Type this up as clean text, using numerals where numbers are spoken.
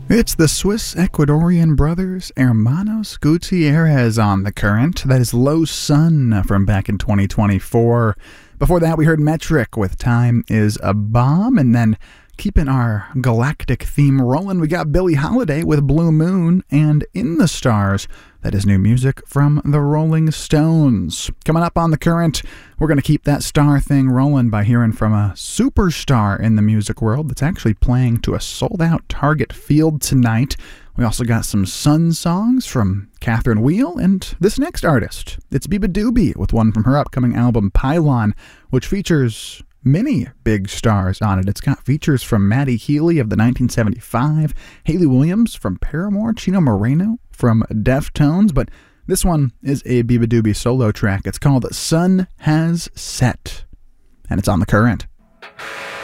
It's the Swiss-Ecuadorian brothers Hermanos Gutierrez on The Current. That is Low Sun from back in 2024. Before that, we heard Metric with Time is a Bomb. And then, keeping our galactic theme rolling, we got Billie Holiday with Blue Moon and In the Stars. That is new music from the Rolling Stones. Coming up on The Current, we're going to keep that star thing rolling by hearing from a superstar in the music world that's actually playing to a sold-out Target Field tonight. We also got some Sun songs from Catherine Wheel, and this next artist, it's Biba Doobie with one from her upcoming album Pylon, which features many big stars on it. It's got features from Matty Healy of the 1975, Hayley Williams from Paramore, Chino Moreno from Deftones, but this one is a Biba Doobie solo track. It's called Sun Has Set, and it's on The Current.